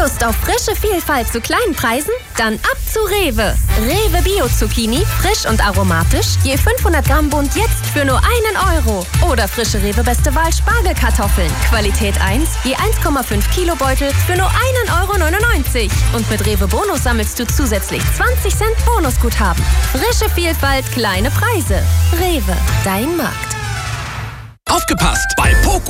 Lust auf frische Vielfalt zu kleinen Preisen? Dann ab zu Rewe. Rewe Bio Zucchini, frisch und aromatisch, je 500 Gramm Bund jetzt für nur 1 Euro. Oder frische Rewe Beste Wahl Spargelkartoffeln, Qualität 1, je 1,5 Kilo Beutel für nur 1,99 Euro. Und mit Rewe Bonus sammelst du zusätzlich 20 Cent Bonusguthaben. Frische Vielfalt, kleine Preise. Rewe, dein Markt. Aufgepasst! Bei Poco